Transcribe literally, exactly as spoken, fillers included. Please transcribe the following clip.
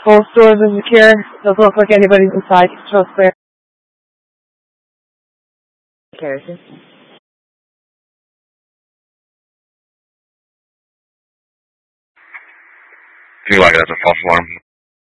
Both doors are secure. Doesn't look like anybody's inside. Trust clear. Carson. Feel like that's a false alarm.